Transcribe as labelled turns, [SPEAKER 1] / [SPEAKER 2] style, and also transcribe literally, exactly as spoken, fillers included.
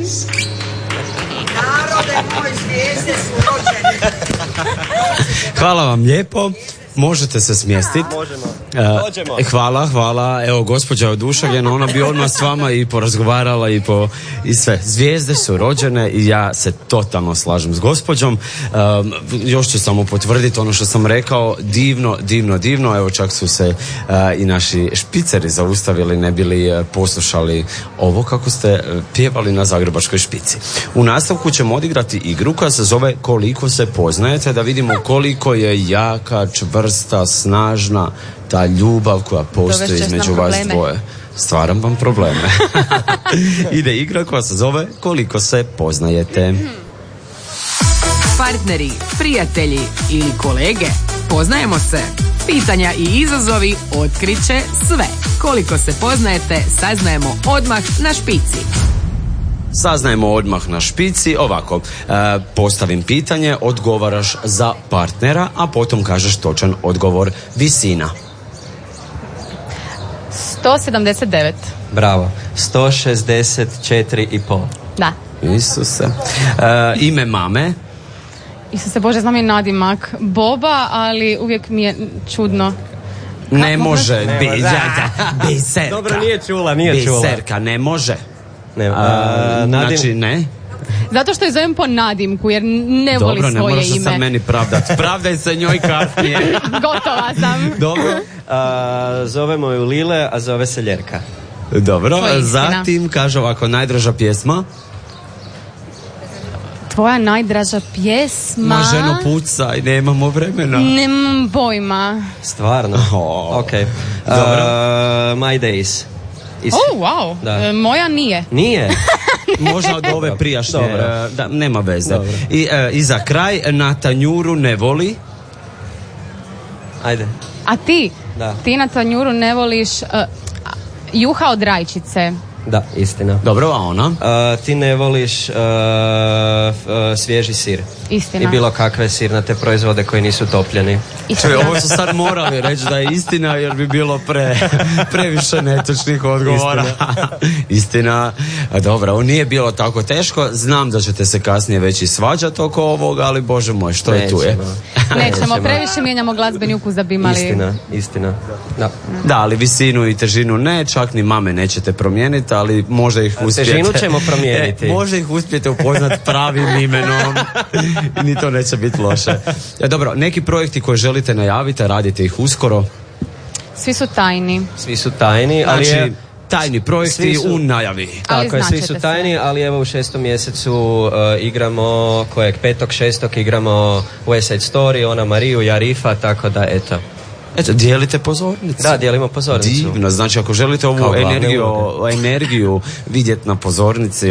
[SPEAKER 1] Narode moj, zvijezde su rođene.
[SPEAKER 2] Hvala vam lijepo. Možete se smjestiti.
[SPEAKER 3] Možemo.
[SPEAKER 2] Uh, hvala, hvala. Evo, gospođa je oduševljena, ona bi odmah s vama i porazgovarala i po i sve. Zvijezde su rođene i ja se totalno slažem s gospođom. Um, još ću samo potvrditi ono što sam rekao. Divno, divno, divno. Evo, čak su se uh, i naši špiceri zaustavili, ne bili uh, poslušali ovo kako ste uh, pjevali na Zagrebačkoj špici. U nastavku ćemo odigrati igru koja se zove Koliko se poznajete, da vidimo koliko je jaka, čvrsta, snažna ta ljubav koja postoji između vas dvoje. Stvaram vam probleme. Ide igra koja se zove Koliko se poznajete.
[SPEAKER 4] Partneri, prijatelji ili kolege, poznajemo se? Pitanja i izazovi otkriće sve. Koliko se poznajete, saznajemo odmah na špici.
[SPEAKER 2] Saznajemo odmah na špici. Ovako, e, postavim pitanje, odgovaraš za partnera, a potom kažeš točan odgovor. Visina.
[SPEAKER 5] sto sedamdeset devet.
[SPEAKER 3] Bravo. sto šezdeset četiri i pol.
[SPEAKER 5] Da.
[SPEAKER 2] Isuse. E, ime mame.
[SPEAKER 5] Isuse Bože, znam je nadimak Boba, ali uvijek mi je čudno.
[SPEAKER 2] Ne može.
[SPEAKER 3] Ne
[SPEAKER 2] Bi,
[SPEAKER 3] može.
[SPEAKER 2] ja, da, biserka.
[SPEAKER 3] Dobro, nije čula, nije čula.
[SPEAKER 2] Biserka, ne može.
[SPEAKER 3] Ne,
[SPEAKER 2] A,
[SPEAKER 3] a, nadim...
[SPEAKER 2] Znači, ne.
[SPEAKER 5] Zato što je zovem po nadimku, jer ne
[SPEAKER 2] Dobro,
[SPEAKER 5] voli
[SPEAKER 2] ne
[SPEAKER 5] svoje
[SPEAKER 2] moraš se
[SPEAKER 5] ime.
[SPEAKER 2] sad meni pravdat. Pravdaj se njoj kasnije.
[SPEAKER 5] Gotova sam.
[SPEAKER 2] Dobro.
[SPEAKER 3] A, zovemo ju Lile, a zove se Ljerka.
[SPEAKER 2] Dobro,
[SPEAKER 5] To je istina.
[SPEAKER 2] zatim kaže ovako, najdraža pjesma.
[SPEAKER 5] Tvoja najdraža pjesma...
[SPEAKER 2] Ma ženo pucaj, nemamo vremena.
[SPEAKER 5] Nemam pojma.
[SPEAKER 3] Stvarno?
[SPEAKER 2] Oh.
[SPEAKER 3] Ok. Uh,
[SPEAKER 2] Dobro.
[SPEAKER 3] My Days. Is...
[SPEAKER 5] Oh, wow.
[SPEAKER 3] Da.
[SPEAKER 5] E, moja nije.
[SPEAKER 3] Nije?
[SPEAKER 2] Možda od ove prijašnje.
[SPEAKER 3] Dobro.
[SPEAKER 2] e, Da, nema veze.
[SPEAKER 3] Dobro.
[SPEAKER 2] I, e, I za kraj, na tanjuru ne voli.
[SPEAKER 3] Ajde.
[SPEAKER 5] A ti?
[SPEAKER 3] Da.
[SPEAKER 5] Ti na tanjuru ne voliš uh, juha od rajčice.
[SPEAKER 3] Da, istina.
[SPEAKER 2] Dobro, a ona?
[SPEAKER 3] Uh, ti ne voliš uh, uh, svježi sir.
[SPEAKER 5] Istina.
[SPEAKER 3] I bilo kakve sirnate proizvode koji nisu topljeni.
[SPEAKER 5] Istina.
[SPEAKER 2] Čuj, ovo su sad morali reći da je istina, jer bi bilo pre, previše netočnih odgovora. Istina. Istina. A dobro, ovo nije bilo tako teško. Znam da ćete se kasnije već i svađati oko ovoga, ali Bože moj, što je tu je?
[SPEAKER 5] Nećemo, previše mijenjamo glazbeni ukus da bi imali...
[SPEAKER 3] Istina, istina. Da.
[SPEAKER 2] Da, ali visinu i težinu ne, čak ni mame nećete promijeniti, ali možda ih uspijete.
[SPEAKER 3] Težinu ćemo promijeniti.
[SPEAKER 2] E, možda ih uspijete upoznati pravim imenom. Ni to neće biti loše. E, dobro, neki projekti koje želite najaviti, radite ih uskoro.
[SPEAKER 5] Svi su tajni.
[SPEAKER 3] Svi su tajni, ali
[SPEAKER 2] Znači,
[SPEAKER 3] je...
[SPEAKER 2] tajni projekti
[SPEAKER 3] Svi su-
[SPEAKER 2] u najavi.
[SPEAKER 5] Ali
[SPEAKER 3] Tako je, svi
[SPEAKER 5] značete
[SPEAKER 3] su tajni, ali evo u šestom mjesecu uh, igramo, kojeg petog, šestog igramo West Side Story, ona Mariju, Jarifa, tako da eto.
[SPEAKER 2] Eto, dijelite pozornicu.
[SPEAKER 3] Da, dijelimo pozornicu.
[SPEAKER 2] Divno, znači ako želite
[SPEAKER 3] Kao
[SPEAKER 2] ovu
[SPEAKER 3] glavne
[SPEAKER 2] energiju,
[SPEAKER 3] uloge.
[SPEAKER 2] energiju vidjeti na pozornici,